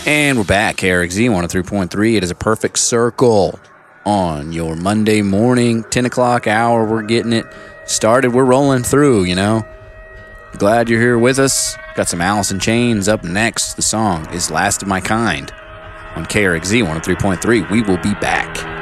And we're back, KRXZ 103.3. It is a perfect circle on your Monday morning, 10 o'clock hour. We're getting it started. We're rolling through, you know. Glad you're here with us. Got some Alice in Chains up next. The song is Last of My Kind on KRXZ 103.3. We will be back.